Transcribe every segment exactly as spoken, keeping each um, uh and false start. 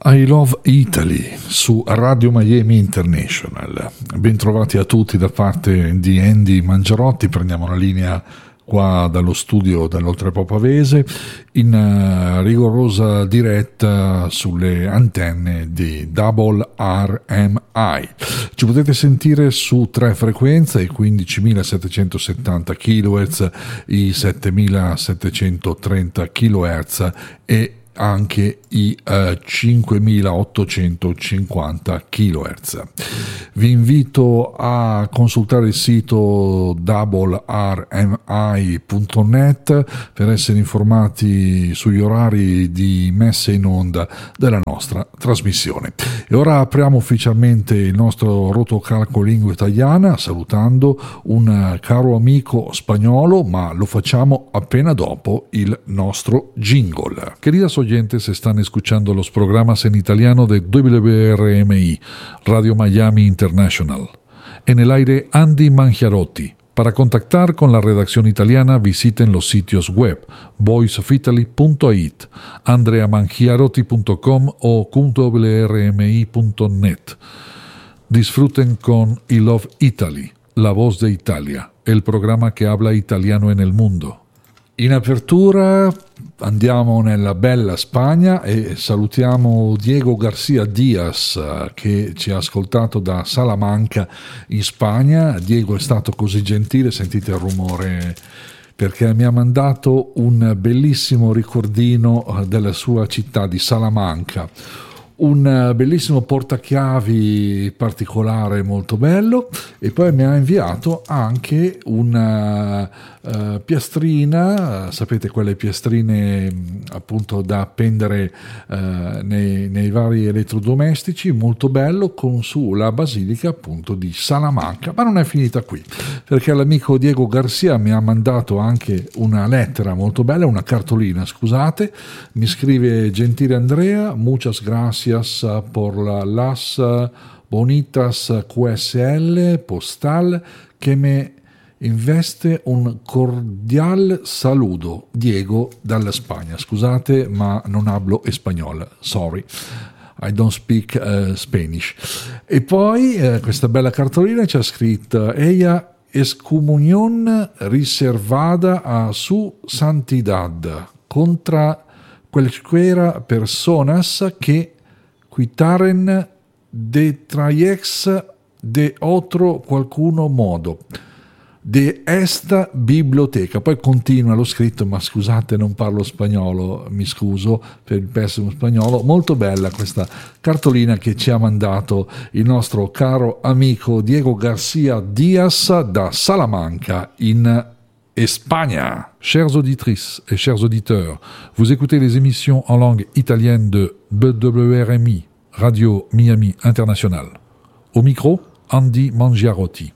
I Love Italy su Radio Miami International. Bentrovati a tutti da parte di Andy Mangiarotti. Prendiamo la linea qua dallo studio dell'Oltrepò Pavese in uh, rigorosa diretta sulle antenne di Double R M I. Ci potete sentire su tre frequenze, i quindicimilasettecentosettanta chilohertz, i settemilasettecentotrenta chilohertz e anche i uh, cinquemilaottocentocinquanta chilohertz. Vi invito a consultare il sito double r m i punto net per essere informati sugli orari di messa in onda della nostra trasmissione. E ora apriamo ufficialmente il nostro rotocalco lingua italiana salutando un caro amico spagnolo, ma lo facciamo appena dopo il nostro jingle. Queridas oyentes, están escuchando los programas en italiano de W R M I, Radio Miami International. En el aire, Andy Mangiarotti. Para contactar con la redacción italiana, visiten los sitios web voice of italy punto it, andrea mangiarotti punto com o w r m i punto net. Disfruten con I Love Italy, la voz de Italia, el programa que habla italiano en el mundo. In apertura andiamo nella bella Spagna e salutiamo Diego Garcia Diaz che ci ha ascoltato da Salamanca in Spagna. Diego è stato così gentile, sentite il rumore, perché mi ha mandato un bellissimo ricordino della sua città di Salamanca. Un bellissimo portachiavi particolare molto bello, e poi mi ha inviato anche una uh, piastrina, uh, sapete quelle piastrine mh, appunto da appendere uh, nei, nei vari elettrodomestici, molto bello, con su la basilica appunto di Salamanca. Ma non è finita qui, perché l'amico Diego Garcia mi ha mandato anche una lettera molto bella, una cartolina, scusate, mi scrive: gentile Andrea, muchas gracias por las bonitas Q S L postal que me investe un cordial saludo. Diego dalla Spagna. Scusate, ma non hablo espagnol. Sorry. I don't speak uh, Spanish. E poi uh, questa bella cartolina c'è scritto: ella es comunión riservada a su santidad contra cualquiera personas que quitaren detrayex de otro qualcuno modo de esta biblioteca. Poi continua lo scritto, ma scusate, non parlo spagnolo, mi scuso per il pessimo spagnolo. Molto bella questa cartolina che ci ha mandato il nostro caro amico Diego Garcia Diaz da Salamanca in Espagne. Chères auditrices et chers auditeurs, vous écoutez les émissions en langue italienne de B W R M I, Radio Miami International. Au micro, Andy Mangiarotti.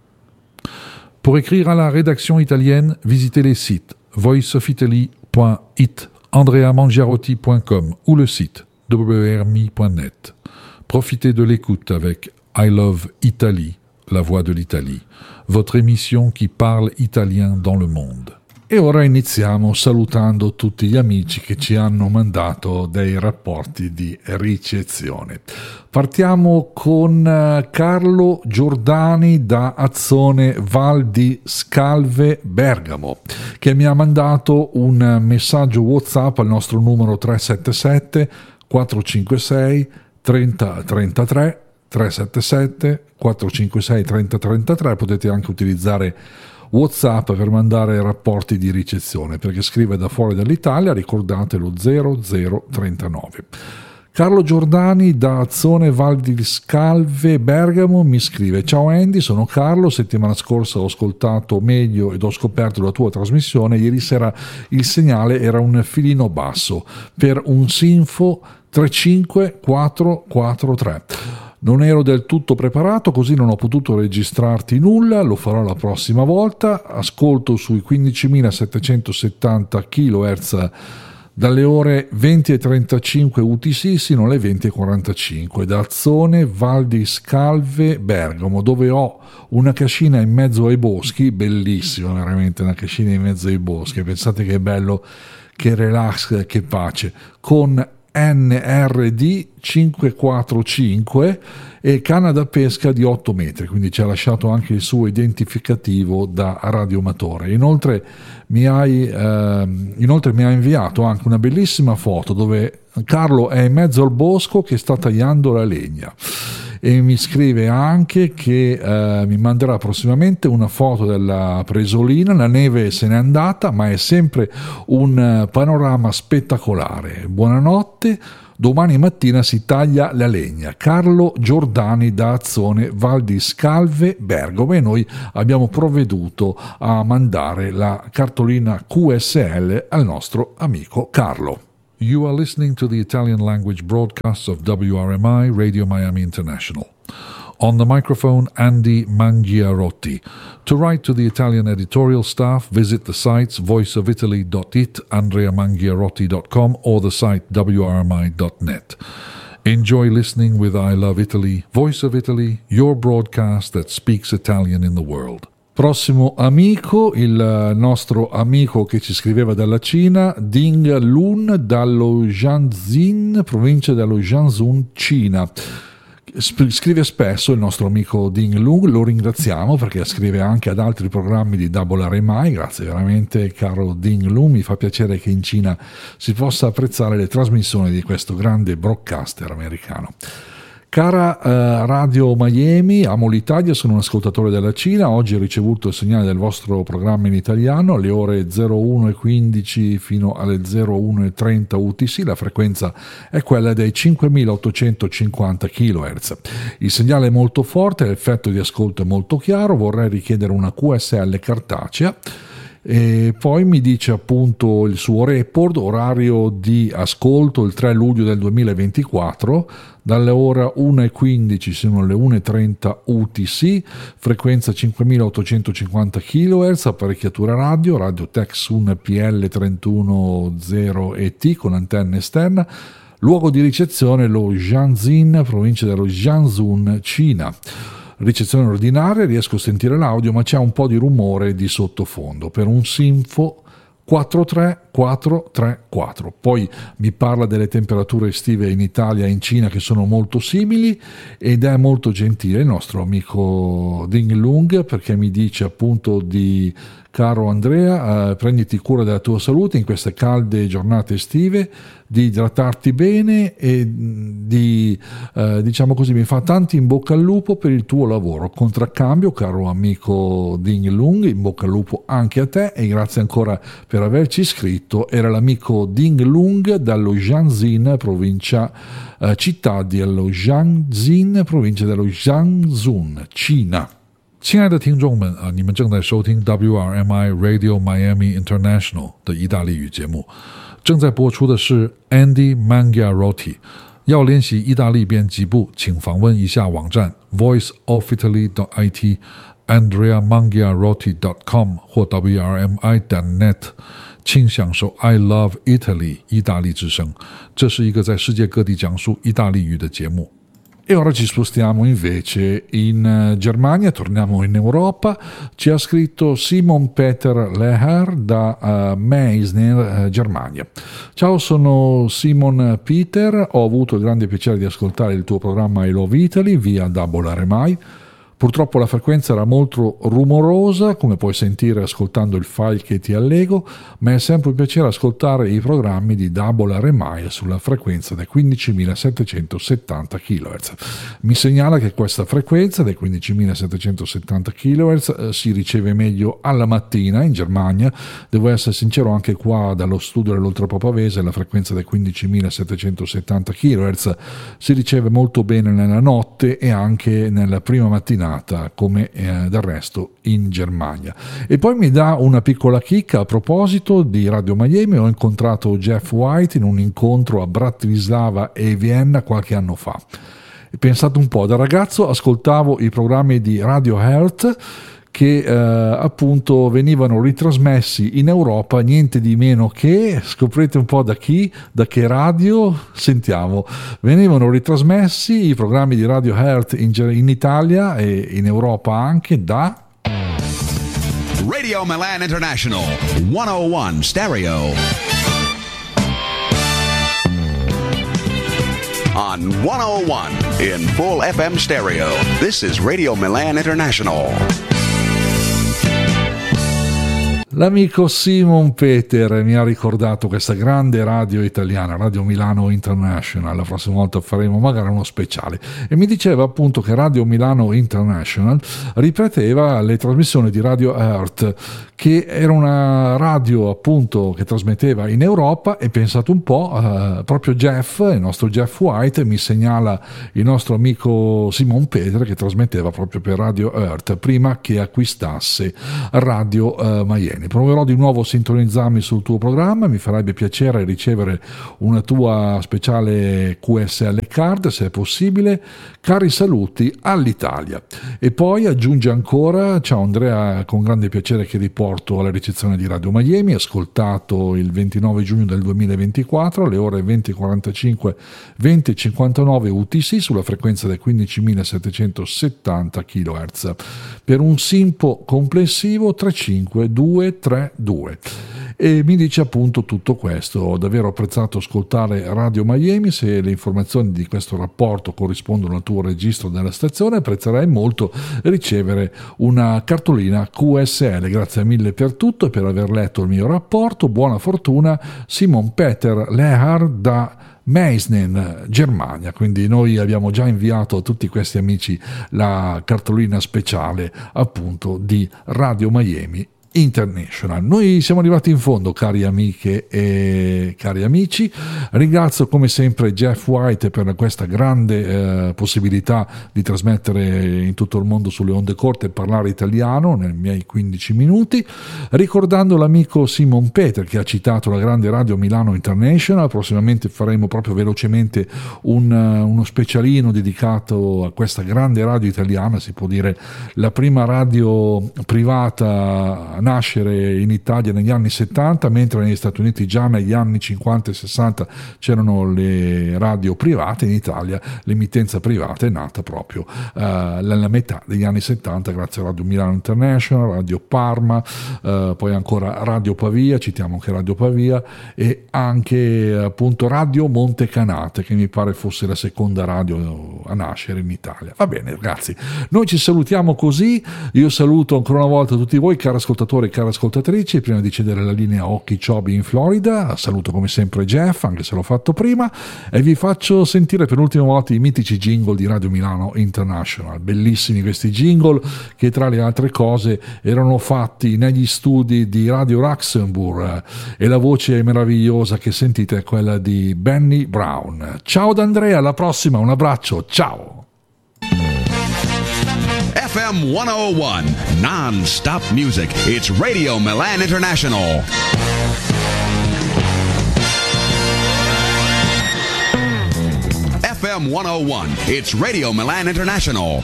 Pour écrire à la rédaction italienne, visitez les sites voice of italy point it, andrea mangiarotti point com ou le site w r m i point net. Profitez de l'écoute avec I Love Italy, la voix de l'Italie, votre émission qui parle italien dans le monde. E ora iniziamo salutando tutti gli amici che ci hanno mandato dei rapporti di ricezione. Partiamo con Carlo Giordani da Azzone Val di Scalve, Bergamo, che mi ha mandato un messaggio WhatsApp al nostro numero tre sette sette quattro cinque sei tre zero tre tre, tre sette sette quattro cinque sei tre zero tre tre. Potete anche utilizzare WhatsApp per mandare rapporti di ricezione, perché scrive da fuori dall'Italia, ricordate lo zero zero trentanove. Carlo Giordani da Azzone Val di Scalve, Bergamo mi scrive: ciao Andy, sono Carlo, settimana scorsa ho ascoltato meglio ed ho scoperto la tua trasmissione. Ieri sera il segnale era un filino basso per un Sinfo tre cinque quattro quattro tre. Non ero del tutto preparato, così non ho potuto registrarti nulla, lo farò la prossima volta. Ascolto sui quindicimilasettecentosettanta chilohertz dalle ore venti e trentacinque U T C sino alle venti e quarantacinque da Azzone Val di Scalve, Bergamo, dove ho una cascina in mezzo ai boschi, bellissima veramente, una cascina in mezzo ai boschi, pensate che bello, che relax, che pace, con N R D cinquecentoquarantacinque e canna da pesca di otto metri, quindi ci ha lasciato anche il suo identificativo da radioamatore. Inoltre mi hai eh, inoltre mi ha inviato anche una bellissima foto dove Carlo è in mezzo al bosco che sta tagliando la legna, e mi scrive anche che eh, mi manderà prossimamente una foto della presolina. La neve se n'è andata, ma è sempre un panorama spettacolare. Buonanotte, domani mattina si taglia la legna. Carlo Giordani da Azzone, Val di Scalve, Bergamo, e noi abbiamo provveduto a mandare la cartolina Q S L al nostro amico Carlo. You are listening to the Italian language broadcasts of W R M I Radio Miami International. On the microphone, Andy Mangiarotti. To write to the Italian editorial staff, visit the sites voice of italy dot it, andrea mangiarotti dot com, or the site w r m i dot net. Enjoy listening with I Love Italy, Voice of Italy, your broadcast that speaks Italian in the world. Prossimo amico, il nostro amico che ci scriveva dalla Cina, Ding Lun, dallo Jiangxin, provincia dello Jiangsu, Cina. Scrive spesso il nostro amico Ding Lun, lo ringraziamo perché scrive anche ad altri programmi di W R M I. Grazie veramente, caro Ding Lun, mi fa piacere che in Cina si possa apprezzare le trasmissioni di questo grande broadcaster americano. Cara eh, Radio Miami, amo l'Italia, sono un ascoltatore della Cina. Oggi ho ricevuto il segnale del vostro programma in italiano alle ore zero uno e quindici fino alle zero uno e trenta U T C. La frequenza è quella dei cinquemilaottocentocinquanta chilohertz. Il segnale è molto forte, l'effetto di ascolto è molto chiaro. Vorrei richiedere una Q S L cartacea. E poi mi dice appunto il suo report, orario di ascolto il tre luglio del duemilaventiquattro, dalle ore uno e quindici sino alle uno e trenta U T C, frequenza cinquemilaottocentocinquanta chilohertz, apparecchiatura radio, Radio Tecsun P L trentuno zero E T con antenna esterna, luogo di ricezione lo Jiangxin, provincia dello Jiangsu, Cina. Ricezione ordinaria, riesco a sentire l'audio ma c'è un po' di rumore di sottofondo per un Sinfo quattro tre quattro tre quattro. Poi mi parla delle temperature estive in Italia e in Cina che sono molto simili, ed è molto gentile il nostro amico Ding Lung perché mi dice appunto di: caro Andrea, eh, prenditi cura della tua salute in queste calde giornate estive, di idratarti bene e di, eh, diciamo così, mi fa tanti in bocca al lupo per il tuo lavoro. Contraccambio, caro amico Ding Lung, in bocca al lupo anche a te e grazie ancora per averci iscritto. Era l'amico Ding Lung dallo Jiangxin, provincia, eh, città dello Jiangxin, provincia dello Jiangsu, Cina. 亲爱的听众们啊，你们正在收听 W R M I Radio Miami International 的意大利语节目，正在播出的是 Andy Mangiarotti。要练习意大利编辑部，请访问一下网站 voice of italy dot I T, andrea mangiarotti dot com 或 W R M I dot net， 请享受 I Love Italy 意大利之声。这是一个在世界各地讲述意大利语的节目。E ora ci spostiamo invece in Germania, torniamo in Europa. Ci ha scritto Simon Peter Leher da uh, Meisner, uh, Germania. Ciao, sono Simon Peter, ho avuto il grande piacere di ascoltare il tuo programma I Love Italy via W R M I. Purtroppo la frequenza era molto rumorosa, come puoi sentire ascoltando il file che ti allego, ma è sempre un piacere ascoltare i programmi di W R M I sulla frequenza dei quindicimilasettecentosettanta chilohertz. Mi segnala che questa frequenza dei quindicimilasettecentosettanta chilohertz eh, si riceve meglio alla mattina in Germania. Devo essere sincero, anche qua dallo studio dell'Oltrepò Pavese la frequenza dei quindicimilasettecentosettanta chilohertz si riceve molto bene nella notte e anche nella prima mattinata, come eh, del resto in Germania. E poi mi dà una piccola chicca a proposito di Radio Miami. Ho incontrato Jeff White in un incontro a Bratislava e Vienna qualche anno fa. E pensate un po', da ragazzo ascoltavo i programmi di Radio Health che eh, appunto venivano ritrasmessi in Europa, niente di meno che, scoprite un po' da chi, da che radio, sentiamo, venivano ritrasmessi i programmi di Radio Health in, in Italia e in Europa anche da Radio Milan International centouno uno Stereo. on one oh one in full F M stereo. This is Radio Milan International. L'amico Simon Peter mi ha ricordato questa grande radio italiana, Radio Milano International. La prossima volta faremo magari uno speciale, e mi diceva appunto che Radio Milano International ripeteva le trasmissioni di Radio Earth, che era una radio appunto che trasmetteva in Europa. E pensate un po', eh, proprio Jeff, il nostro Jeff White, mi segnala il nostro amico Simon Peter che trasmetteva proprio per Radio Earth prima che acquistasse Radio eh, Miami. Proverò di nuovo a sintonizzarmi sul tuo programma, mi farebbe piacere ricevere una tua speciale Q S L card se è possibile. Cari saluti all'Italia. E poi aggiunge ancora: ciao Andrea, con grande piacere che riporto alla ricezione di Radio Miami, ascoltato il ventinove giugno del duemilaventiquattro alle ore venti e quarantacinque venti e cinquantanove U T C sulla frequenza del quindicimilasettecentosettanta chilohertz per un simpo complessivo tre cinque due tre due. E mi dice appunto tutto questo: ho davvero apprezzato ascoltare Radio Miami. Se le informazioni di questo rapporto corrispondono al tuo registro della stazione, apprezzerei molto ricevere una cartolina Q S L. Grazie mille per tutto e per aver letto il mio rapporto. Buona fortuna, Simon Peter Lehar da Meisnen, Germania. Quindi noi abbiamo già inviato a tutti questi amici la cartolina speciale appunto di Radio Miami International. Noi siamo arrivati in fondo, cari amiche e cari amici. Ringrazio come sempre Jeff White per questa grande eh, possibilità di trasmettere in tutto il mondo sulle onde corte e parlare italiano nei miei quindici minuti, ricordando l'amico Simon Peter che ha citato la grande Radio Milano International. Prossimamente faremo proprio velocemente un, uno specialino dedicato a questa grande radio italiana, si può dire la prima radio privata a nascere in Italia negli anni settanta, mentre negli Stati Uniti già negli anni cinquanta e sessanta c'erano le radio private. In Italia l'emittenza privata è nata proprio uh, nella metà degli anni settanta grazie a Radio Milano International, Radio Parma, uh, poi ancora Radio Pavia, citiamo anche Radio Pavia, e anche appunto Radio Montecanate, che mi pare fosse la seconda radio a nascere in Italia. Va bene ragazzi, noi ci salutiamo così. Io saluto ancora una volta tutti voi, cari ascoltatori e cari ascoltatrici. Prima di cedere la linea a Occhi Ciobi in Florida, saluto come sempre Jeff, anche se l'ho fatto prima, e vi faccio sentire per l'ultima volta i mitici jingle di Radio Milano International. Bellissimi questi jingle, che tra le altre cose erano fatti negli studi di Radio Luxembourg, e la voce meravigliosa che sentite è quella di Benny Brown. Ciao da Andrea, alla prossima, un abbraccio, ciao. F M one oh one, non-stop music. It's Radio Milan International. F M one oh one, it's Radio Milan International.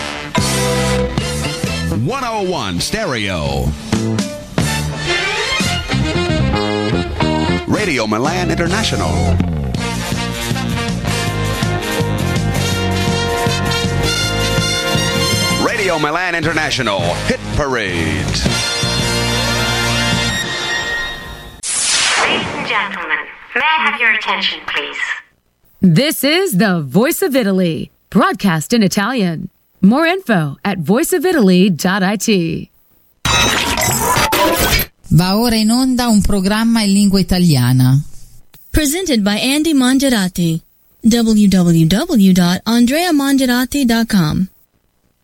one oh one Stereo. Radio Milan International. Radio Milan International Hit Parade. Ladies and gentlemen, may I have your attention, please? This is the Voice of Italy, broadcast in Italian. More info at voice of italy dot it. Va ora in onda un programma in lingua italiana. Presented by Andy Mangiarati. w w w dot andrea mangiarati dot com